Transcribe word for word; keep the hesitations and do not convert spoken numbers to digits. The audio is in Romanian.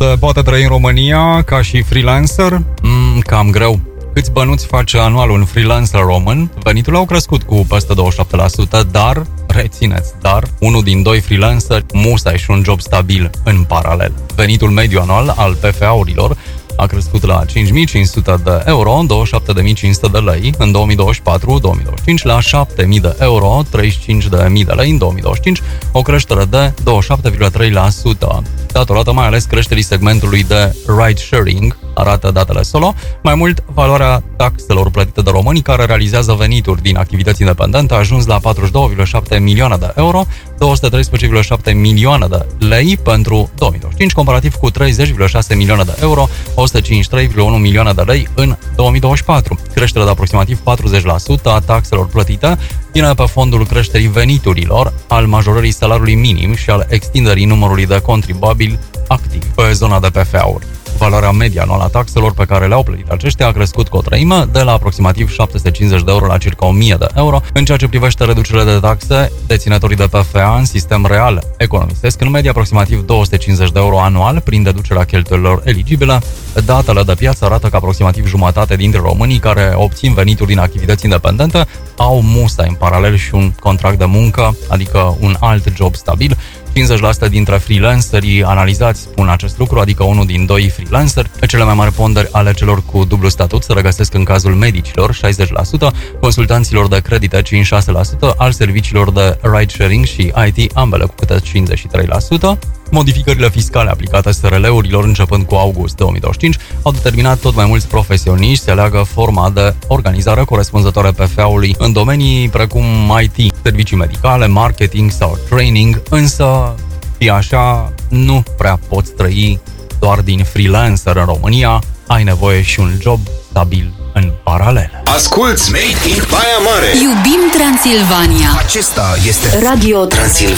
se poate trăi în România ca și freelancer? Mm, cam greu. Câți bănuți face anual un freelancer român? Veniturile au crescut cu peste douăzeci și șapte la sută, dar, rețineți, dar, unul din doi freelanceri musai și un job stabil în paralel. Venitul mediu anual al P F A-urilor a crescut la cinci mii cinci sute de euro, douăzeci și șapte de mii cinci sute de lei în două mii douăzeci și patru două mii douăzeci și cinci, la șapte mii de euro, treizeci și cinci de mii de lei în două mii douăzeci și cinci, o creștere de douăzeci și șapte virgulă trei la sută, datorată mai ales creșterii segmentului de ride-sharing, arată datele Solo. Mai mult, valoarea taxelor plătite de românii care realizează venituri din activități independente a ajuns la patruzeci și doi virgulă șapte milioane de euro, două sute treisprezece virgulă șapte milioane de lei pentru două mii douăzeci și cinci, comparativ cu treizeci virgulă șase milioane de euro, o sută cincizeci și trei virgulă unu milioane de lei în două mii douăzeci și patru. Creșterea de aproximativ patruzeci la sută a taxelor plătite vine pe fondul creșterii veniturilor, al majorării salariului minim și al extinderii numărului de contribuabili activi pe zona de P F A-uri. Valoarea medie anuală a taxelor pe care le-au plătit aceștia a crescut cu o treime, de la aproximativ șapte sute cincizeci de euro la circa o mie de euro. În ceea ce privește reducerile de taxe, deținătorii de P F A în sistem real economisesc în medie aproximativ două sute cincizeci de euro anual prin deducerea cheltuielilor eligibile. Datele de piață arată că aproximativ jumătate dintre românii care obțin venituri din activități independente au musai în paralel și un contract de muncă, adică un alt job stabil. cincizeci la sută dintre freelancerii analizați spun acest lucru, adică unul din doi freelanceri. Cele mai mari ponderi ale celor cu dublu statut se regăsesc în cazul medicilor, șaizeci la sută, consultanților de credite, cincizeci și șase la sută, al serviciilor de ride-sharing și I T, ambele cu câte cincizeci și trei la sută. Modificările fiscale aplicate S R L-urilor începând cu august două mii douăzeci și cinci au determinat tot mai mulți profesioniști să aleagă forma de organizare corespunzătoare P F A-ului în domenii precum I T, servicii medicale, marketing sau training, însă și așa nu prea poți trăi doar din freelancer în România, ai nevoie și un job stabil în paralel. Asculți Made in Baia Mare. Iubim Transilvania. Acesta este Radio Transilvania.